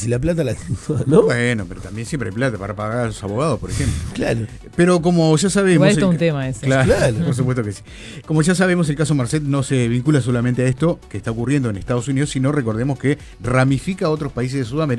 si la plata la ¿no? Bueno, pero también siempre hay plata para pagar a los abogados, por ejemplo. Claro. Pero como ya sabemos... Igual esto es un tema ese. Claro, por supuesto que sí. Como ya sabemos, el caso Marcet no se vincula solamente a esto que está ocurriendo en Estados Unidos, sino recordemos que ramifica a otros países de Sudamérica.